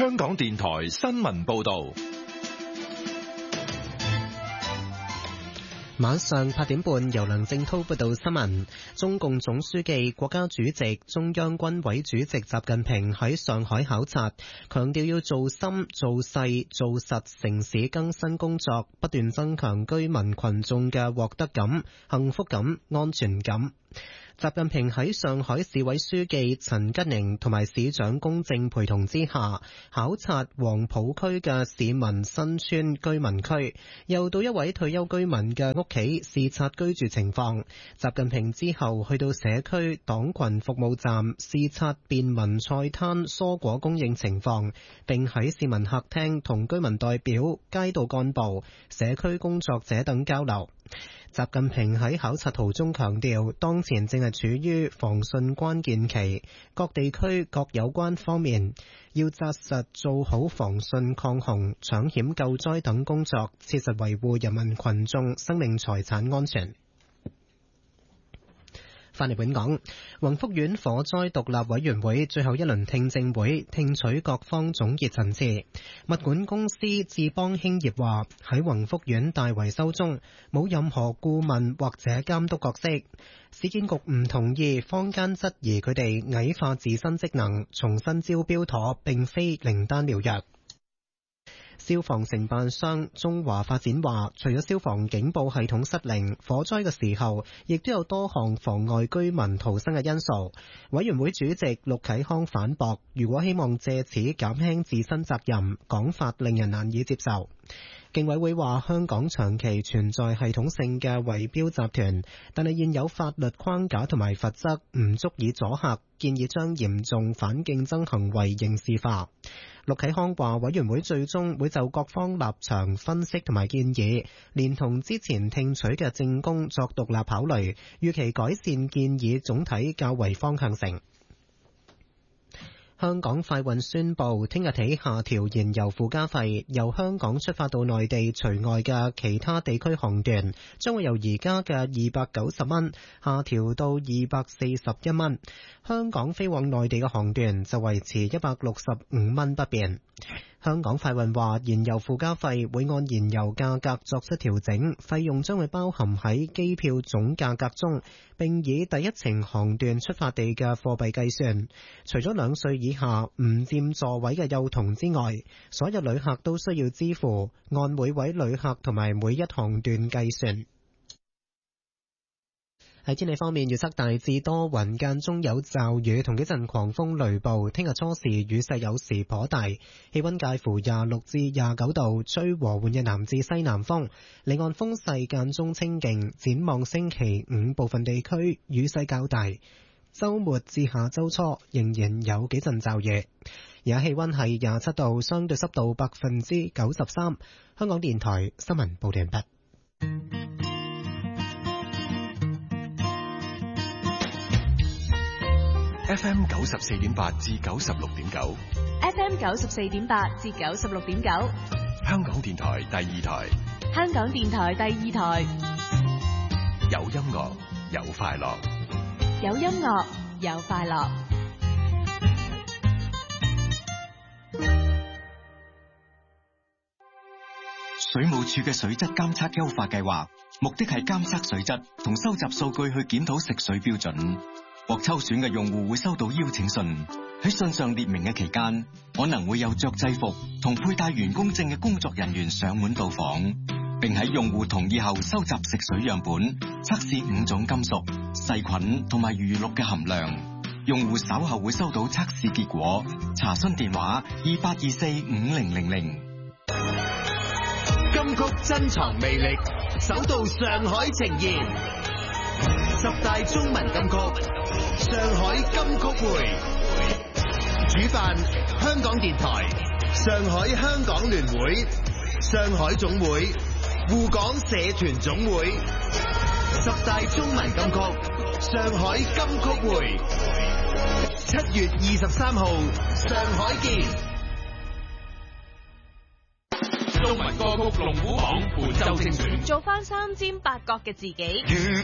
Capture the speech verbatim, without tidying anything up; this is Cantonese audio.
香港電台新聞報道。 晚上八點半，由梁正濤報道新聞。中共總書記、國家主席、中央軍委主席習近平喺上海考察，強調要做深、做細、做實城市更新工作，不斷增強居民群眾嘅獲得感、幸福感、安全感。習近平喺上海市委書記陳吉寧同埋市長龔正陪同之下，考察黃浦區嘅市民新村居民區，又到一位退休居民嘅屋企視察居住情況。習近平之後去到社區黨群服務站視察便民菜攤蔬果供應情況，並喺市民客廳同居民代表、街道幹部、社區工作者等交流。習近平喺考察途中強調，當前正係處於防汛關鍵期，各地區各有關方面要紮實做好防汛抗洪、搶險救災等工作，切實維護人民群眾生命財產安全。翻嚟本港，宏福苑火災獨立委員會最後一輪聽證會聽取各方總結陳詞。物管公司智邦興業話，喺宏福苑大維修中冇任何顧問或者監督角色。市建局唔同意坊間質疑佢哋矮化自身職能，重新招標妥並非靈丹妙藥。消防承辦商中華發展話，除咗消防警報系統失靈，火災嘅時候亦都有多項妨礙居民逃生嘅因素。委員會主席陸啟康反駁，如果希望借此減輕自身責任，講法令人難以接受。競委會話，香港長期存在系統性嘅圍標集團，但係現有法律框架同埋罰則唔足以阻嚇，建議將嚴重反競爭行為刑事化。陸啟康話，委員會最終會就各方立場分析同埋建議，連同之前聽取嘅證供作獨立考慮，預期改善建議總體較為方向性。香港快運宣布，聽日起下調燃油附加費，由香港出發到內地除外嘅其他地區航段，將會由而家嘅二百九十蚊下調到二百四十一蚊。香港飛往內地嘅航段就維持一百六十五蚊不變。香港快運話，燃油附加費會按燃油價格作出調整，費用將會包含喺機票總價格中，並以第一程航段出發地嘅貨幣計算。除咗兩歲以下唔佔座位嘅幼童之外，所有旅客都需要支付，按每位旅客同埋每一航段計算。喺天氣方面，預測大致多雲，間中有驟雨同幾陣狂風雷暴。聽日初時雨勢有時頗大，氣溫介乎廿六至廿九度，吹和緩嘅南至西南風。離岸風勢間中清勁。展望星期五部分地區雨勢較大，週末至下週初仍然有幾陣驟雨。而家氣溫係廿七度，相對濕度百分之九十三。香港電台新聞報道完畢。 F M 九十四點八至九十六點九 ，F M 九十四點八至九十六點九， 香港電台第二台， 香港電台第二台， 有音樂有快樂， 有音樂有快樂。 水務署嘅水質監測優化計劃，目的係監測水質同收集數據去檢討食水標準。獲抽選嘅用戶會收到邀請信，喺信上列明嘅期間，可能會有着制服同佩戴員工證嘅工作人員上門到訪，並喺用戶同意後收集食水樣本，測試五種金屬、細菌同埋餘氯嘅含量。用戶稍後會收到測試結果。查詢電話二八二四五零零零。 金曲珍藏魅力，首度上海呈現十大中文金曲，上海金曲會，主辦香港電台、上海香港聯會、上海總會、滬港社團總會。十大中文金曲，上海金曲會，七月二十三號上海見。 中文歌曲龍虎榜本周精選， 做翻三尖八角嘅自己。